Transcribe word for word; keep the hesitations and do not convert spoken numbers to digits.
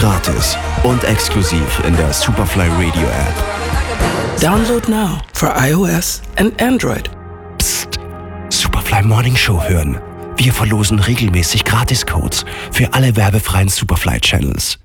Gratis und exklusiv in der Superfly Radio App. Download now for iOS and Android. Psst. Superfly Morning Show hören. Wir verlosen regelmäßig Gratiscodes für alle werbefreien Superfly Channels.